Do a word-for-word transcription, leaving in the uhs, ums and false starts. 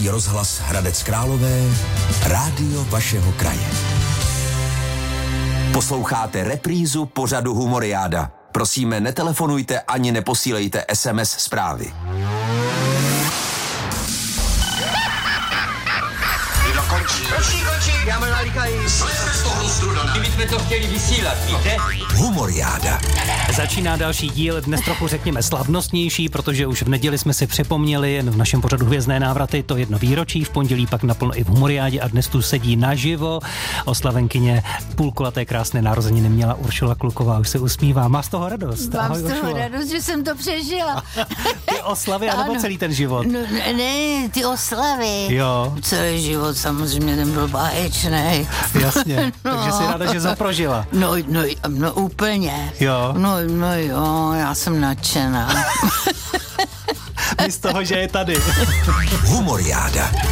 Český rozhlas Hradec Králové, rádio vašeho kraje. Posloucháte reprízu pořadu Humoriáda. Prosíme, netelefonujte ani neposílejte es em es zprávy. Končí, končí, končí, já mám nalíkají. Slezte z toho strudaná. My jsme to chtěli vysílat, víte? Humoriáda. Začíná další díl, dnes trochu řekněme slavnostnější, protože už v neděli jsme si připomněli v našem pořadu Hvězdné návraty to jedno výročí, v pondělí pak naplno i v Humoriádě a dnes tu sedí naživo oslavenkyně půlkulaté krásné narozeniny měla Uršula Kluková, už se usmívá. Má z toho radost? Mám Ahoj, z toho Uršulo. radost, že jsem to přežila. Ty oslavy, anebo Ano. celý ten život? No, ne, ty oslavy. Jo. Celý život samozřejmě ten byl báječnej. Jasně, No. takže si ráda, že zaprožila. No, no, no úplně. Jo. No, no jo, já jsem nadšená. My z toho, že je tady. Humoriáda.